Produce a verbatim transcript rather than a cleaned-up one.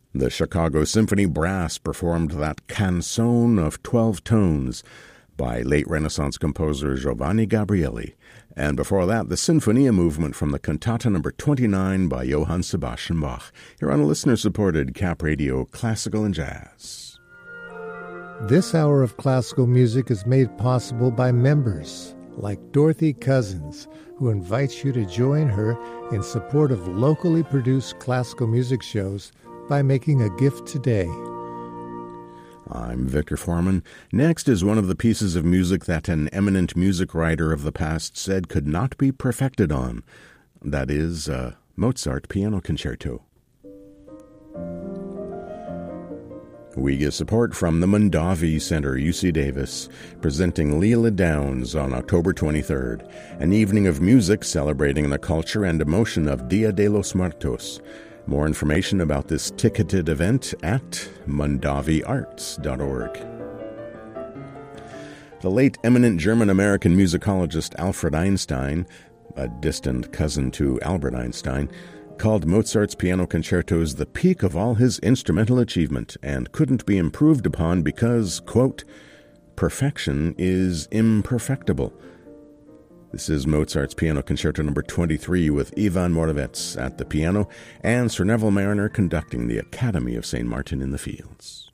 The Chicago Symphony Brass performed that Canzone of Twelve Tones by late Renaissance composer Giovanni Gabrieli. And before that, the Sinfonia movement from the Cantata number twenty-nine by Johann Sebastian Bach. You're on a listener-supported Cap Radio Classical and Jazz. This hour of classical music is made possible by members like Dorothy Cousins, who invites you to join her in support of locally produced classical music shows by making a gift today. I'm Victor Foreman. Next is one of the pieces of music that an eminent music writer of the past said could not be perfected on. That is uh, Mozart Piano Concerto. We get support from the Mondavi Center, U C Davis, presenting Leela Downs on October twenty-third, an evening of music celebrating the culture and emotion of Dia de los Muertos. More information about this ticketed event at mondavi arts dot org. The late eminent German-American musicologist Alfred Einstein, a distant cousin to Albert Einstein, called Mozart's piano concertos the peak of all his instrumental achievement and couldn't be improved upon because, quote, perfection is imperfectible. This is Mozart's Piano Concerto number twenty-three with Ivan Moravec at the piano and Sir Neville Mariner conducting the Academy of Saint Martin in the Fields.